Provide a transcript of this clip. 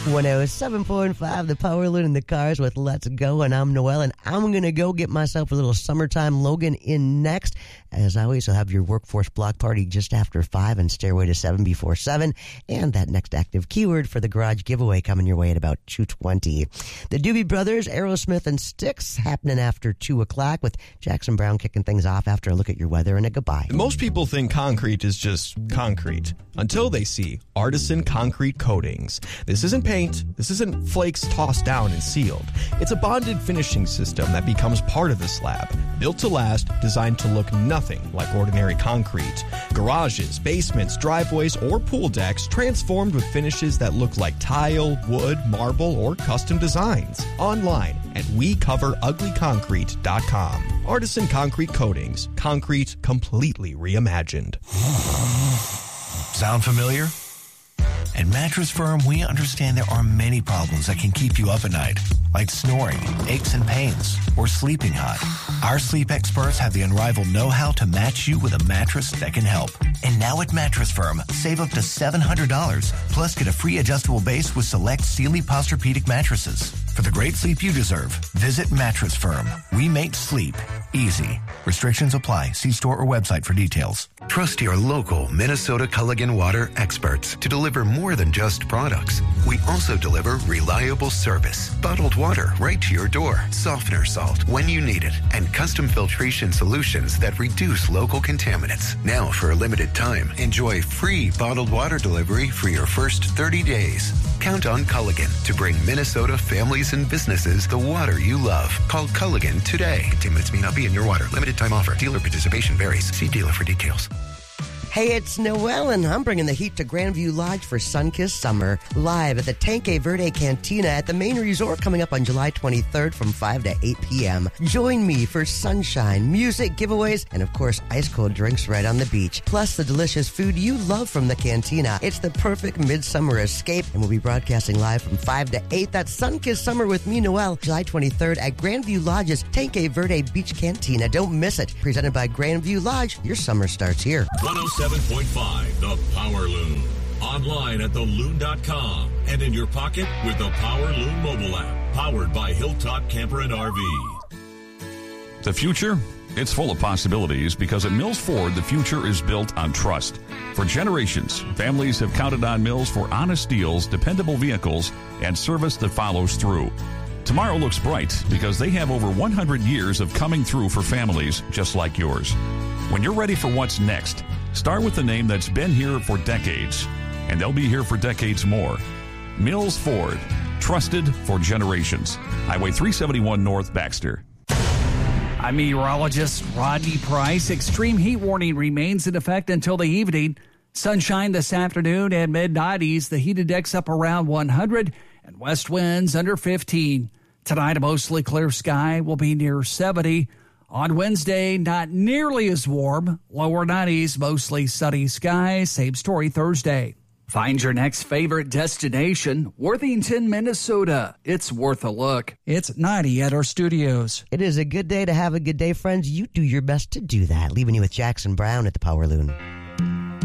107.5, the Power Loon in the Cars with Let's Go, and I'm Noel, and I'm going to go get myself a little summertime Logan in next. As always, I'll have your workforce block party just after 5 and Stairway to 7 before 7, and that next active keyword for the garage giveaway coming your way at about 2:20. The Doobie Brothers, Aerosmith, and Styx happening after 2 o'clock with Jackson Brown kicking things off after a look at your weather and a goodbye. Most people think concrete is just concrete until they see Artisan Concrete Coatings. This isn't paint. This isn't flakes tossed down and sealed. It's a bonded finishing system that becomes part of the slab, built to last, designed to look nothing like ordinary concrete. Garages, basements, driveways, or pool decks transformed with finishes that look like tile, wood, marble, or custom designs. Online at WeCoverUglyConcrete.com. Artisan Concrete Coatings. Concrete completely reimagined. Sound familiar? At Mattress Firm, we understand there are many problems that can keep you up at night, like snoring, aches and pains, or sleeping hot. Our sleep experts have the unrivaled know-how to match you with a mattress that can help. And now at Mattress Firm, save up to $700, plus get a free adjustable base with select Sealy Posturepedic mattresses. For the great sleep you deserve, visit Mattress Firm. We make sleep easy. Restrictions apply. See store or website for details. Trust your local Minnesota Culligan Water experts to deliver more than just products. We also deliver reliable service, bottled water right to your door, softener salt when you need it, and custom filtration solutions that reduce local contaminants. Now, for a limited time, enjoy free bottled water delivery for your first 30 days. Count on Culligan to bring Minnesota families and businesses the water you love. Call Culligan today. Contaminants may not be in your water. Limited time offer. Dealer participation varies. See dealer for details. Hey, it's Noel, and I'm bringing the heat to Grandview Lodge for Sunkissed Summer, live at the Tanque Verde Cantina at the main resort coming up on July 23rd from 5 to 8 p.m. Join me for sunshine, music, giveaways, and of course, ice-cold drinks right on the beach, plus the delicious food you love from the cantina. It's the perfect midsummer escape, and we'll be broadcasting live from 5 to 8. That's Sunkissed Summer with me, Noel, July 23rd at Grandview Lodge's Tanque Verde Beach Cantina. Don't miss it. Presented by Grandview Lodge, your summer starts here. 107.5, The Power Loon. Online at theloon.com and in your pocket with the Power Loon mobile app. Powered by Hilltop Camper and RV. The future? It's full of possibilities because at Mills Ford, the future is built on trust. For generations, families have counted on Mills for honest deals, dependable vehicles, and service that follows through. Tomorrow looks bright because they have over 100 years of coming through for families just like yours. When you're ready for what's next, start with the name that's been here for decades, and they'll be here for decades more. Mills Ford, trusted for generations. Highway 371 North, Baxter. I'm meteorologist Rodney Price. Extreme heat warning remains in effect until the evening. Sunshine this afternoon and mid-90s. The heat index up around 100 and west winds under 15. Tonight, a mostly clear sky will be near 70. On Wednesday, not nearly as warm. Lower 90s, mostly sunny skies. Same story Thursday. Find your next favorite destination, Worthington, Minnesota. It's worth a look. It's 90 at our studios. It is a good day to have a good day, friends. You do your best to do that. Leaving you with Jackson Brown at the Power Loon.